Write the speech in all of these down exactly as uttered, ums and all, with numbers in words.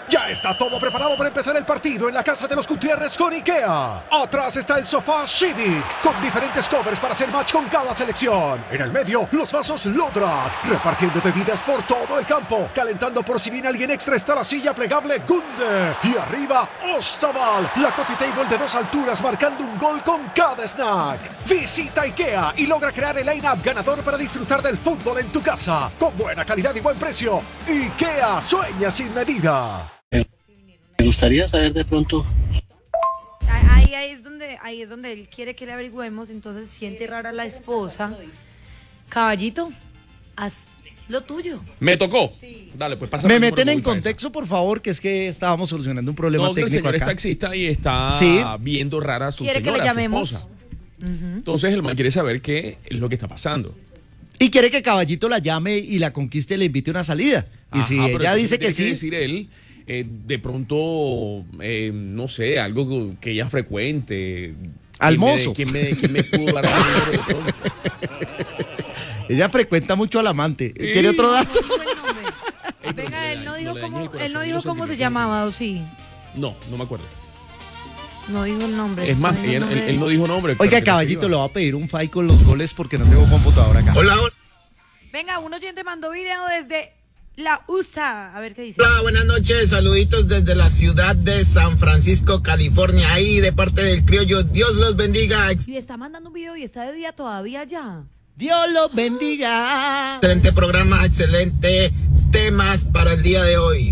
Ya está todo preparado para empezar el partido en la casa de los Gutiérrez con IKEA. Atrás está el sofá Civic, con diferentes covers para hacer match con cada selección. En el medio, los vasos Lodrat, repartiendo bebidas por todo el campo. Calentando por si viene alguien extra está la silla plegable Gunde. Y arriba, Ostaval, la coffee table de dos alturas marcando un gol con cada snack. Visita IKEA y logra crear el line-up ganador para disfrutar del fútbol en tu casa. Con buena calidad y buen precio. IKEA, sueña sin medida. Me gustaría saber de pronto. Ahí, ahí, es donde, ahí es donde él quiere que le averigüemos, entonces siente rara la esposa. Caballito, haz lo tuyo. ¿Me tocó? Sí. Dale, pues pasa. Me meten en contexto, por favor, que es que estábamos solucionando un problema no, técnico el señor acá. es taxista y está sí. viendo rara a su quiere señora, que le llamemos. a su esposa. Uh-huh. Entonces el man quiere saber qué es lo que está pasando. Y quiere que Caballito la llame y la conquiste y le invite una salida. Y Ajá, si ella dice que sí. Que decir él, eh, de pronto, eh, no sé, algo que ella frecuente. Al mozo. ¿Quién me, quién me pudo dar el número de Ella frecuenta mucho al amante. ¿Sí? ¿Quiere otro dato? Ey, venga, él no dijo no cómo, él no dijo cómo se llamaba, ¿o sí? No, no me acuerdo. No dijo el nombre. Es más, no él, él, él no dijo nombre. Oiga, Caballito, le va a pedir un file con los goles porque no tengo computadora acá. Hola, hola. Venga, un oyente mandó video desde la U S A. A ver qué dice. Hola, buenas noches. Saluditos desde la ciudad de San Francisco, California. Ahí de parte del criollo. Dios los bendiga. Y está mandando un video y está de día todavía ya. Dios los bendiga. Excelente programa, excelente temas para el día de hoy.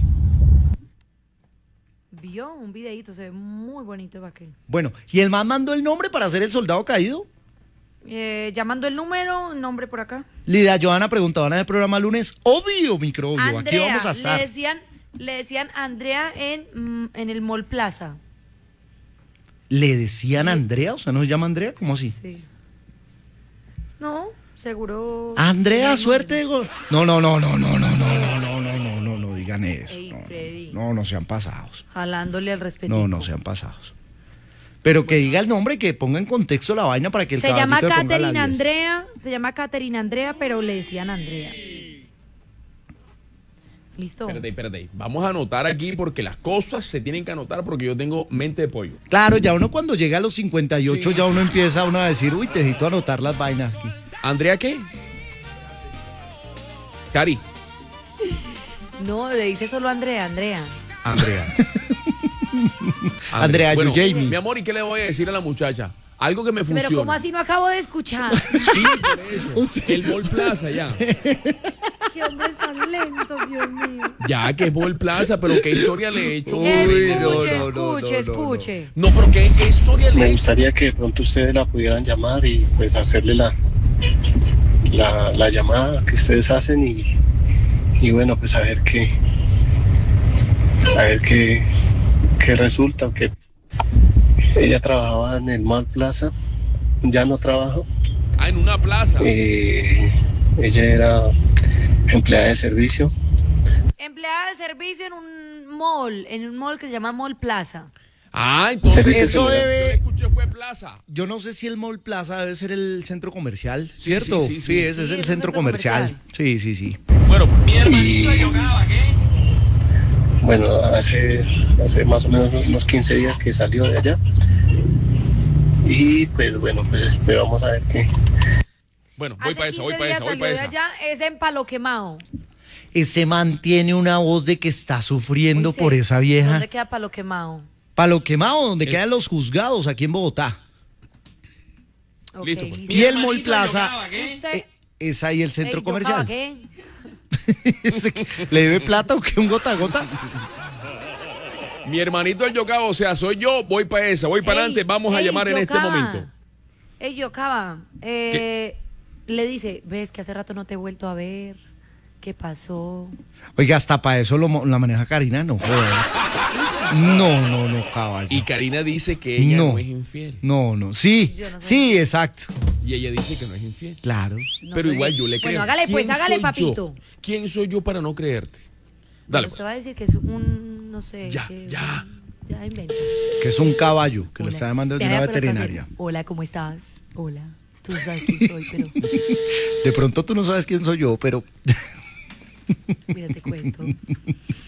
Vio un videito, se ve muy bonito, ¿para qué? Bueno, ¿y el man mandó el nombre para ser el soldado caído? Eh, llamando el número, nombre por acá. Lidia Johanna preguntaba en el programa lunes, obvio, microbio, Andrea, aquí vamos a estar. Le decían, le decían Andrea en, mm, en el Mall Plaza. ¿Le decían Andrea? O sea, ¿no se llama Andrea? ¿Cómo así? Sí. No, seguro. Andrea, suerte de gol. No, no, no, no, no, no, no, no, no, no, no, no, no digan eso. Ey, no, Freddy. no, no sean pasados. Jalándole al respeto. No, no sean pasados. Pero que diga el nombre y que ponga en contexto la vaina para que el Se llama caballito le ponga la Catherine diez. Andrea, se llama Catherine Andrea, pero le decían Andrea. Listo. Espérate, espérate. Vamos a anotar aquí porque las cosas se tienen que anotar porque yo tengo mente de pollo. Claro, ya uno cuando llega a los cincuenta y ocho Sí. ya uno empieza uno a decir, uy, te necesito anotar las vainas aquí. ¿Andrea qué? Cari. No, le dice solo Andrea, Andrea. Andrea. Andrea, bueno, you Jamie. Mi amor, ¿y qué le voy a decir a la muchacha? Algo que me funcione. Pero ¿cómo así no acabo de escuchar? Sí, por eso. El Mall Plaza, ya. Qué hombres tan lentos, Dios mío. Ya, que es Mall Plaza, pero ¿qué historia le he hecho? Escuche, no, no, no, escuche, no, no, escuche. No, pero ¿qué, qué historia le Me he hecho? gustaría que de pronto ustedes la pudieran llamar y pues hacerle la, la, la llamada que ustedes hacen y, y bueno, pues a ver qué, a ver qué, qué resulta, que ella trabajaba en el Mall Plaza, ya no trabaja. Ah, en una plaza. Eh, ella era empleada de servicio. Empleada de servicio en un mall, en un mall que se llama Mall Plaza. Ah, entonces Eso yo debe- escuché fue plaza. Yo no sé si el Mall Plaza debe ser el centro comercial, Sí, ¿cierto? sí, sí, sí. ese es Sí, el es centro un centro comercial. comercial. Sí, sí, sí. Bueno, mi hermanito hermanito jugaba, Bueno, hace, hace más o menos unos quince días que salió de allá. Y pues bueno, pues vamos a ver qué. Bueno, voy Hace para esa, voy quince para días esa, voy salió para de esa. allá, es en Palo Quemado. Ese man tiene una voz de que está sufriendo Uy, por sí. esa vieja. ¿Dónde queda Palo Quemado? Palo Quemado, donde Eh. quedan los juzgados aquí en Bogotá. Ok, Listo, pues. Y el Mall Plaza Usted- eh, es ahí el centro Ey, ¿yo comercial. acaba qué? Ese que- ¿Le debe plata o qué? ¿Un gota a gota? Mi hermanito el Yocaba, o sea, soy yo, voy para esa, voy para Ey, adelante, vamos a ey, llamar en este Yocaba. momento. Ey, Yocaba, eh, le dice, ves que hace rato no te he vuelto a ver. ¿Qué pasó? Oiga, hasta para eso lo, mo- la maneja Karina, no joder. No, no, no, caballo. Y Karina dice que ella no, No. es infiel. No, no. Sí, Yo no sé. sí, exacto. Y ella dice que no es infiel. Claro. No Pero soy- igual yo le creo. Bueno, hágale pues, ¿Quién hágale, soy papito. yo? ¿Quién soy yo para no creerte? Dale, Bueno, usted pues. va a decir que es un, no sé. Ya, que- ya. Ya inventa. Que es un caballo que lo Hola. está llamando de Vea, una pero está veterinaria. haciendo, hola, ¿cómo estás? Hola. Tú sabes quién soy, pero De pronto tú no sabes quién soy yo, pero mira, te cuento.